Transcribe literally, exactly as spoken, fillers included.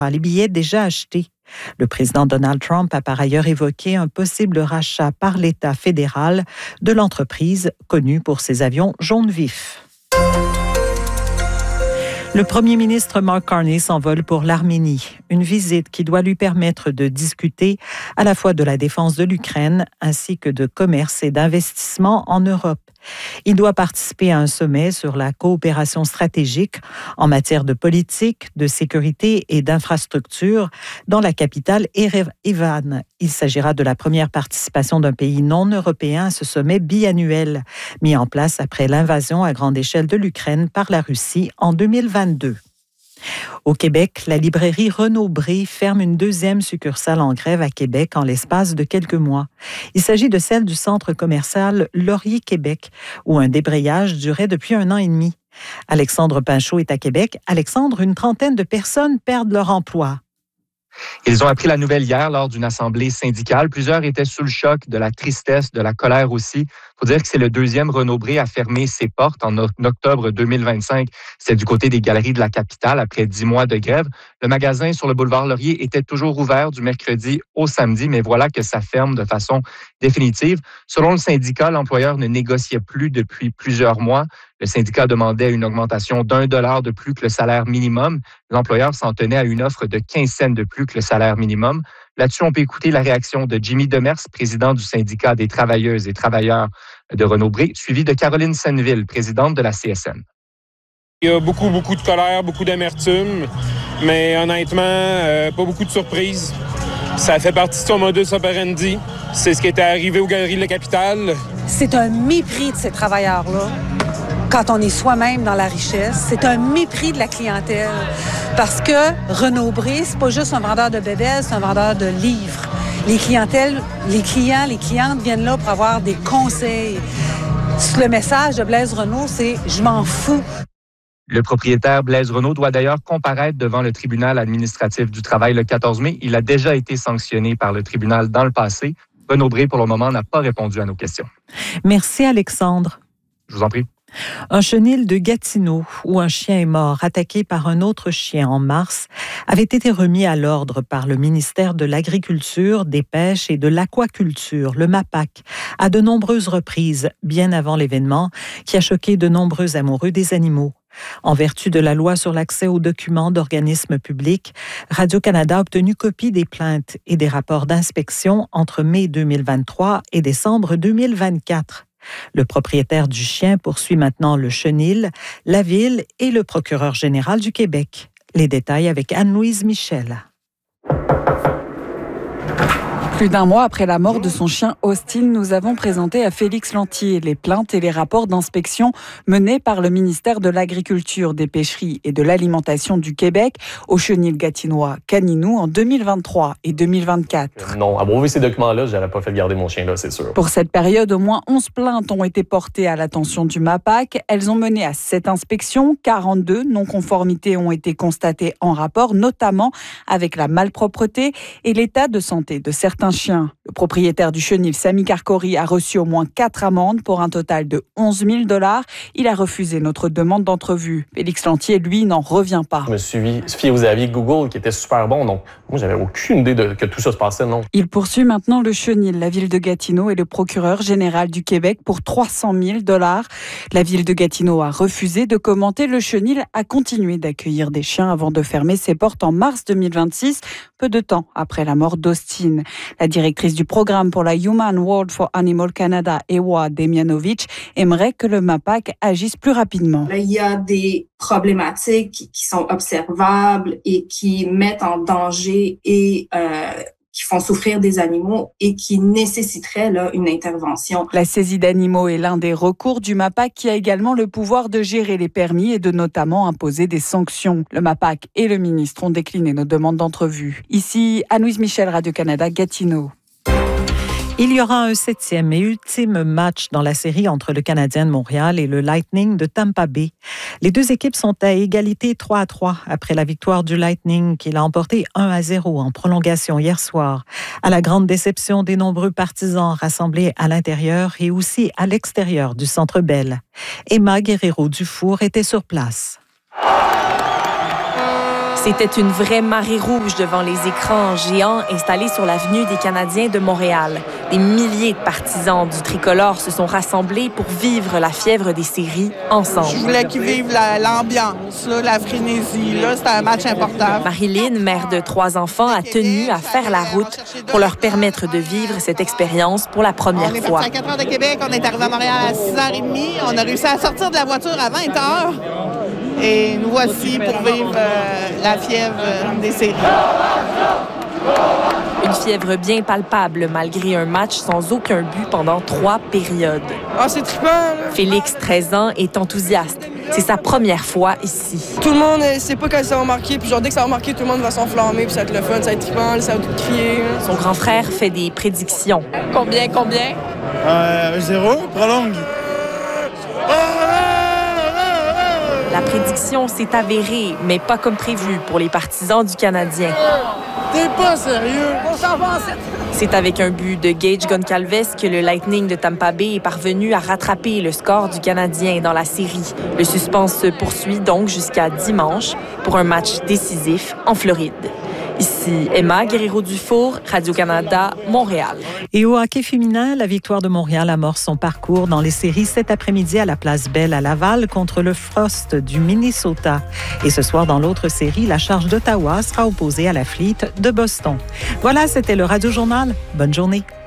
les billets déjà achetés. Le président Donald Trump a par ailleurs évoqué un possible rachat par l'État fédéral de l'entreprise connue pour ses avions jaunes vifs. Le premier ministre Mark Carney s'envole pour l'Arménie, une visite qui doit lui permettre de discuter à la fois de la défense de l'Ukraine ainsi que de commerce et d'investissement en Europe. Il doit participer à un sommet sur la coopération stratégique en matière de politique, de sécurité et d'infrastructure dans la capitale Erevan. Il s'agira de la première participation d'un pays non européen à ce sommet biannuel, mis en place après l'invasion à grande échelle de l'Ukraine par la Russie en deux mille vingt-deux. Au Québec, la librairie Renaud-Bré ferme une deuxième succursale en grève à Québec en l'espace de quelques mois. Il s'agit de celle du centre commercial Laurier-Québec, où un débrayage durait depuis un an et demi. Alexandre Pinchot est à Québec. Alexandre, une trentaine de personnes perdent leur emploi. Ils ont appris la nouvelle hier lors d'une assemblée syndicale. Plusieurs étaient sous le choc, de la tristesse, de la colère aussi. Il faut dire que c'est le deuxième Renaud-Bré à fermer ses portes en octobre deux mille vingt-cinq. C'est du côté des galeries de la capitale après dix mois de grève. Le magasin sur le boulevard Laurier était toujours ouvert du mercredi au samedi, mais voilà que ça ferme de façon définitive. Selon le syndicat, l'employeur ne négociait plus depuis plusieurs mois. Le syndicat demandait une augmentation d'un dollar de plus que le salaire minimum. L'employeur s'en tenait à une offre de quinze cents de plus que le salaire minimum. Là-dessus, on peut écouter la réaction de Jimmy Demers, président du syndicat des travailleuses et travailleurs de Renaud-Bré, suivi de Caroline Senneville, présidente de la C S N. Il y a beaucoup, beaucoup de colère, beaucoup d'amertume, mais honnêtement, euh, pas beaucoup de surprises. Ça fait partie de son modus operandi. C'est ce qui était arrivé aux Galeries de la Capitale. C'est un mépris de ces travailleurs-là. Quand on est soi-même dans la richesse, c'est un mépris de la clientèle. Parce que Renaud-Bré, c'est pas juste un vendeur de bébelles, c'est un vendeur de livres. Les clientèles, les clients, les clientes viennent là pour avoir des conseils. Le message de Blaise Renaud, c'est « je m'en fous ». Le propriétaire Blaise Renaud doit d'ailleurs comparaître devant le tribunal administratif du travail le quatorze mai. Il a déjà été sanctionné par le tribunal dans le passé. Renaud-Bré, pour le moment, n'a pas répondu à nos questions. Merci, Alexandre. Je vous en prie. Un chenil de Gatineau, où un chien est mort attaqué par un autre chien en mars, avait été remis à l'ordre par le ministère de l'Agriculture, des Pêches et de l'Aquaculture, le MAPAC, à de nombreuses reprises, bien avant l'événement, qui a choqué de nombreux amoureux des animaux. En vertu de la loi sur l'accès aux documents d'organismes publics, Radio-Canada a obtenu copie des plaintes et des rapports d'inspection entre mai deux mille vingt-trois et décembre deux mille vingt-quatre. Le propriétaire du chien poursuit maintenant le chenil, la Ville et le procureur général du Québec. Les détails avec Anne-Louise Michel. Plus d'un mois après la mort de son chien Austin, nous avons présenté à Félix Lantier les plaintes et les rapports d'inspection menés par le ministère de l'Agriculture, des Pêcheries et de l'Alimentation du Québec au chenil gatinois Caninou en deux mille vingt-trois et deux mille vingt-quatre. Non, à voir ces documents-là, je n'aurais pas fait garder mon chien là, c'est sûr. Pour cette période, au moins onze plaintes ont été portées à l'attention du MAPAC. Elles ont mené à sept inspections, quarante-deux non-conformités ont été constatées en rapport, notamment avec la malpropreté et l'état de santé de certains chiens. Le propriétaire du chenil, Sami Karkori, a reçu au moins quatre amendes pour un total de onze mille dollars. Il a refusé notre demande d'entrevue. Félix Lantier, lui, n'en revient pas. Je me suis fié aux avis Google qui étaient super bons, donc moi, j'avais aucune idée de que tout ça se passait, non. Il poursuit maintenant le chenil, la Ville de Gatineau et le procureur général du Québec pour trois cent mille dollars. La Ville de Gatineau a refusé de commenter. Le chenil a continué d'accueillir des chiens avant de fermer ses portes en mars deux mille vingt-six, peu de temps après la mort d'Austin. La directrice du programme pour la Human World for Animal Canada, Ewa Demianovic, aimerait que le MAPAC agisse plus rapidement. Il y a des problématiques qui sont observables et qui mettent en danger et euh, qui font souffrir des animaux et qui nécessiteraient là, une intervention. La saisie d'animaux est l'un des recours du MAPAC qui a également le pouvoir de gérer les permis et de notamment imposer des sanctions. Le MAPAC et le ministre ont décliné nos demandes d'entrevue. Ici, Anne-Louise Michel, Radio-Canada, Gatineau. Il y aura un septième et ultime match dans la série entre le Canadien de Montréal et le Lightning de Tampa Bay. Les deux équipes sont à égalité trois à trois après la victoire du Lightning qui l'a emporté un à zéro en prolongation hier soir, à la grande déception des nombreux partisans rassemblés à l'intérieur et aussi à l'extérieur du Centre Bell. Emma Guerrero-Dufour était sur place. C'était une vraie marée rouge devant les écrans géants installés sur l'avenue des Canadiens de Montréal. Des milliers de partisans du tricolore se sont rassemblés pour vivre la fièvre des séries ensemble. Je voulais qu'ils vivent la, l'ambiance, là, la frénésie. Là, c'était un match important. Marilyn, mère de trois enfants, a tenu à faire la route pour leur permettre de vivre cette expérience pour la première on est fois. On est parti à quatre heures de Québec, on est arrivé à Montréal à six heures trente. On a réussi à sortir de la voiture à vingt heures. Et nous voici pour vivre euh, la fièvre des séries. Une fièvre bien palpable malgré un match sans aucun but pendant trois périodes. Ah, c'est trippant! Là. Félix, treize ans, est enthousiaste. C'est sa première fois ici. Tout le monde ne sait pas quand ça va marquer, puis genre dès que ça va marquer, tout le monde va s'enflammer, puis ça va être le fun, ça va être trippant, ça va tout crier. Son grand frère fait des prédictions. Combien, combien? Euh, zéro, prolongue. La prédiction s'est avérée, mais pas comme prévu pour les partisans du Canadien. T'es pas sérieux? On s'en va en sept. C'est avec un but de Gage Goncalves que le Lightning de Tampa Bay est parvenu à rattraper le score du Canadien dans la série. Le suspense se poursuit donc jusqu'à dimanche pour un match décisif en Floride. Ici Emma Guerrero-Dufour, Radio-Canada, Montréal. Et au hockey féminin, la Victoire de Montréal amorce son parcours dans les séries cet après-midi à la Place Bell à Laval contre le Frost du Minnesota. Et ce soir, dans l'autre série, la Charge d'Ottawa sera opposée à la Fleet de Boston. Voilà, c'était le Radio-Journal. Bonne journée.